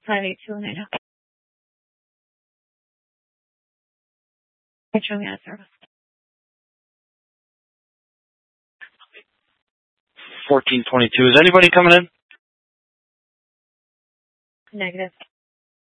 5829. Showing me out of service. 1422. Is anybody coming in? Negative.